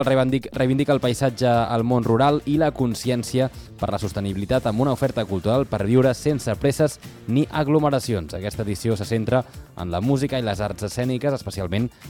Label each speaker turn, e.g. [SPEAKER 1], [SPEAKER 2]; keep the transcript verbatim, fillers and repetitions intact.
[SPEAKER 1] Reivindic, reivindica el paisatge al món rural i la consciència per la sostenibilitat amb una oferta cultural per viure sense presses ni aglomeracions. Aquesta edició se centra en la música i les arts escèniques, especialment